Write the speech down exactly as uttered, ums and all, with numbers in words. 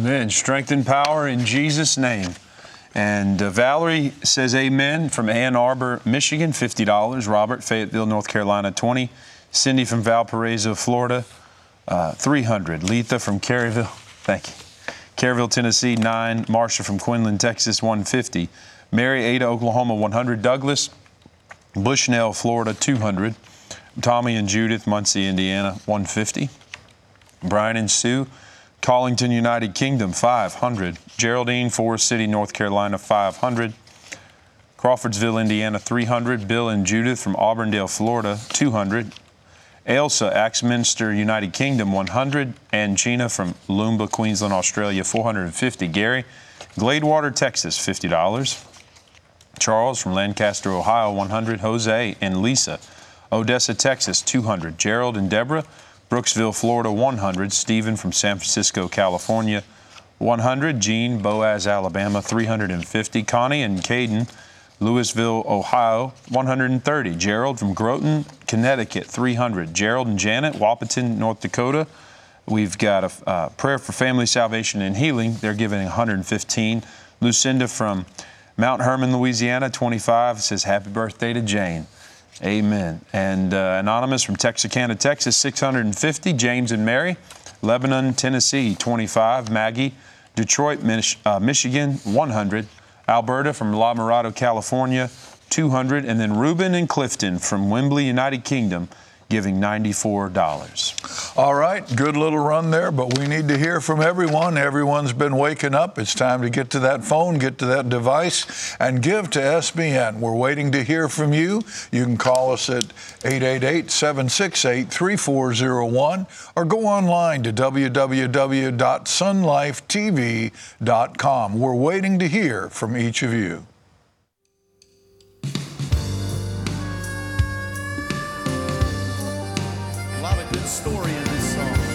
Amen. Strength and power in Jesus' name. And uh, Valerie says amen from Ann Arbor, Michigan, fifty dollars. Robert, Fayetteville, North Carolina, twenty dollars. Cindy from Valparaiso, Florida, uh, three hundred dollars. Letha from Caryville, thank you. Caryville, Tennessee, nine. Marsha from Quinlan, Texas, one hundred fifty dollars. Mary, Ada, Oklahoma, one hundred dollars. Douglas, Bushnell, Florida, two hundred dollars. Tommy and Judith, Muncie, Indiana, one hundred fifty dollars. Brian and Sue, Collington, United Kingdom, five hundred dollars. Geraldine, Forest City, North Carolina, five hundred dollars. Crawfordsville, Indiana, three hundred dollars. Bill and Judith from Auburndale, Florida, two hundred dollars. Ailsa, Axminster, United Kingdom, one hundred dollars. And Gina from Loomba, Queensland, Australia, four hundred fifty dollars. Gary, Gladewater, Texas, fifty dollars. Charles from Lancaster, Ohio, one hundred dollars. Jose and Lisa, Odessa, Texas, two hundred dollars. Gerald and Deborah, Brooksville, Florida, one hundred dollars. Stephen from San Francisco, California, one hundred dollars. Jean, Boaz, Alabama, three hundred fifty dollars. Connie and Caden, Louisville, Ohio, one hundred thirty dollars. Gerald from Groton, Connecticut, three hundred dollars. Gerald and Janet, Wapaton, North Dakota. We've got a uh, prayer for family salvation and healing. They're giving one hundred fifteen dollars. Lucinda from Mount Hermon, Louisiana, twenty-five dollars. Says happy birthday to Jane. Amen. And uh, Anonymous from Texarkana, Texas, six hundred fifty dollars. James and Mary, Lebanon, Tennessee, twenty-five dollars. Maggie, Detroit, Mich uh, Michigan, one hundred dollars. Alberta from La Mirada, California, two hundred dollars. And then Reuben and Clifton from Wembley, United Kingdom, giving ninety-four dollars. All right, good little run there, but we need to hear from everyone. Everyone's been waking up. It's time to get to that phone, get to that device, and give to S B N. We're waiting to hear from you. You can call us at eight eight eight, seven six eight, three four zero one or go online to w w w dot sun life t v dot com. We're waiting to hear from each of you. Good story in this